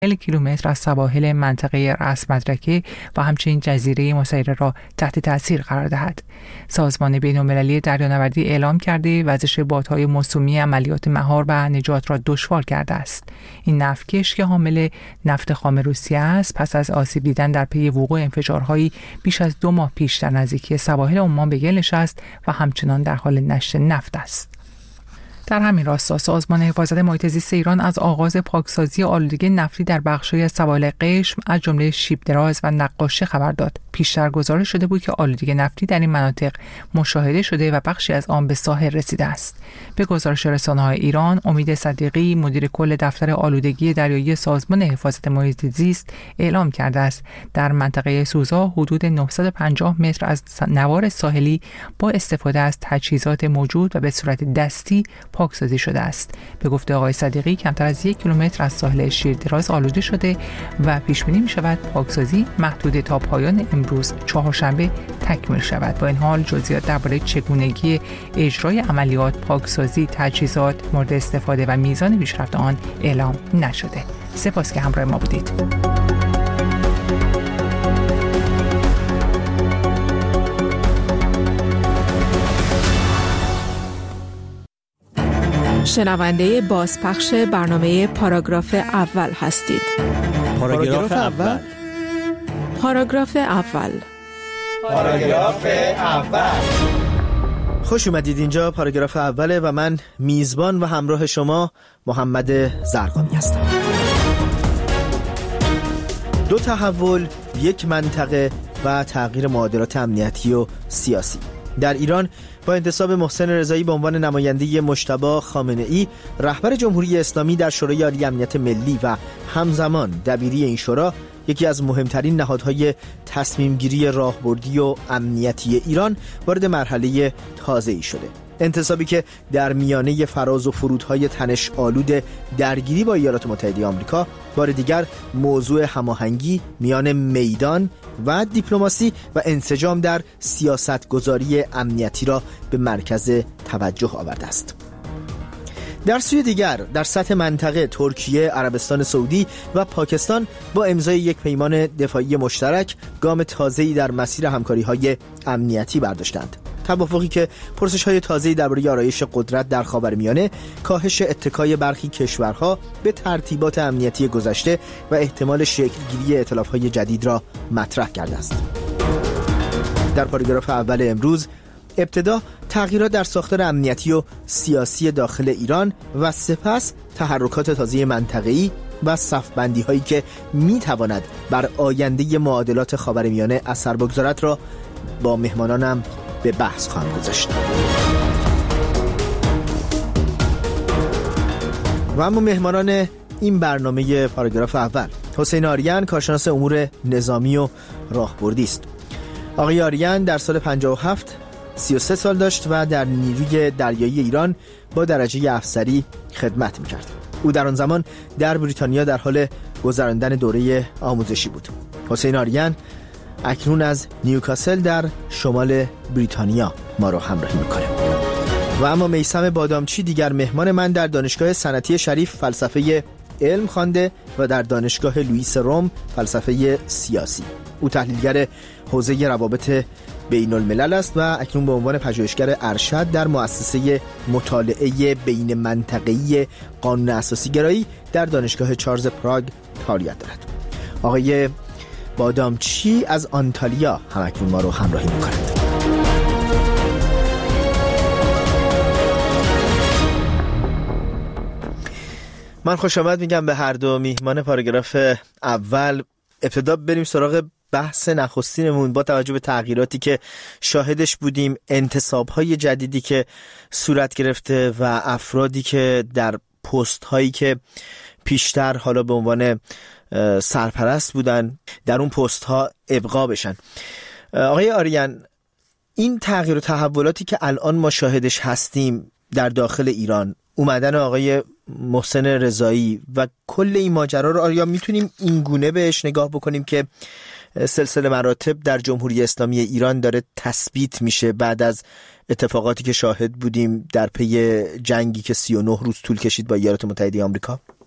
کیلومتر از سواحل منطقه رأس مدرکه و همچنین جزیره مسیره را تحت تاثیر قرار دهد. سازمان بین‌المللی دریانوردی اعلام کرده وزش بادهای موسومی عملیات مهار و نجات را دشوار کرده است. این نفتکش که حامل نفت خام روسیه است، پس از آسیب دیدن در پی وقوع انفجارهایی بیش از 2 ماه پیش در نزدیکی سواحل عمان به گل نشست و همچنان در حال نشت نفت است. در همین راستا سازمان حفاظت محیط زیست ایران از آغاز پاکسازی آلودگی نفتی در بخش‌های از سواحل قشم از جمله شیب دراز و نقاشی خبر داد. پیشتر گزارش شده بود که آلودگی نفتی در این مناطق مشاهده شده و بخشی از آن به ساحل رسیده است. به گزارش رسانه‌های ایران، امید صدیقی مدیر کل دفتر آلودگی دریایی سازمان حفاظت محیط زیست اعلام کرده است در منطقه سوزا حدود 950 متر از نوار ساحلی با استفاده از تجهیزات موجود و به صورت دستی پاکسازی شده است. به گفته آقای صدیقی کمتر از 1 کیلومتر از ساحل شیردراز آلوده شده و پیش بینی می شود پاکسازی محدود تا پایان امروز چهارشنبه تکمیل شود. با این حال جزئیات درباره چگونگی اجرای عملیات پاکسازی تجهیزات مورد استفاده و میزان پیشرفت آن اعلام نشده. سپاس که همراه ما بودید. شنونده بازپخش برنامه پاراگراف اول هستید. پاراگراف اول. پاراگراف اول. پاراگراف اول. خوش اومدید. اینجا پاراگراف اوله و من میزبان و همراه شما محمد زرقامی هستم. 2 تحول، 1 منطقه و تغییر معادلات امنیتی و سیاسی. در ایران با انتصاب محسن رضایی به عنوان نماینده مجتبی خامنه‌ای رهبر جمهوری اسلامی در شورای عالی امنیت ملی و همزمان دبیری این شورا، یکی از مهمترین نهادهای تصمیم گیری راهبردی و امنیتی ایران وارد مرحله تازه‌ای شده. انتصابی که در میانه فراز و فرودهای تنش آلود درگیری با ایالات متحده آمریکا بار دیگر موضوع هماهنگی میان میدان و دیپلماسی و انسجام در سیاستگذاری امنیتی را به مرکز توجه آورده است. در سوی دیگر در سطح منطقه ترکیه، عربستان سعودی و پاکستان با امضای یک پیمان دفاعی مشترک گام تازه‌ای در مسیر همکاری‌های امنیتی برداشتند. توافقی که پرسش‌های تازه‌ای درباره آرایش قدرت در خاورمیانه، کاهش اتکای برخی کشورها به ترتیبات امنیتی گذشته و احتمال شکل‌گیری ائتلاف‌های جدید را مطرح کرده است. در پاراگراف اول امروز ابتدا تغییرات در ساختار امنیتی و سیاسی داخل ایران و سپس تحرکات تازه منطقه‌ای و صف‌بندی‌هایی که می‌تواند بر آینده معادلات خاورمیانه اثر بگذارد را با مهمانانم به بحث خواهم گذاشت. و اما مهمانان این برنامه پاراگراف اول: حسین آریان، کارشناس امور نظامی و راهبردی است. آقای آریان در سال 57 33 سال داشت و در نیروی دریایی ایران با درجه افسری خدمت می‌کرد. او در آن زمان در بریتانیا در حال گذراندن دوره آموزشی بود. حسین آریان اکنون از نیوکاسل در شمال بریتانیا ما رو همراهی میکنه. و اما میثم بادامچی دیگر مهمان من در دانشگاه صنعتی شریف فلسفه علم خوانده و در دانشگاه لوئیس روم فلسفه سیاسی. او تحلیلگر حوزه روابط بین الملل است و اکنون به عنوان پژوهشگر ارشد در مؤسسه مطالعه بین منطقه‌ای قانون اساسی گرایی در دانشگاه چارلز پراگ فعالیت دارد. آقای بادامچی از آنتالیا همکنون ما رو همراهی می‌کند. من خوش آمد میگم به هر دو میهمان پاراگراف اول. ابتدا بریم سراغ بحث نخستینمون. با توجه به تغییراتی که شاهدش بودیم، انتصاب‌های جدیدی که صورت گرفته و افرادی که در پست‌هایی که پیشتر حالا به عنوان سرپرست بودن در اون پست ها ابقا بشن. آقای آریان، این تغییر و تحولاتی که الان ما شاهدش هستیم در داخل ایران، اومدن آقای محسن رضایی و کل این ماجرا رو آیا میتونیم این گونه بهش نگاه بکنیم که سلسله مراتب در جمهوری اسلامی ایران داره تثبیت میشه بعد از اتفاقاتی که شاهد بودیم در پی جنگی که 39 روز طول کشید با ایالات متحده آمریکا؟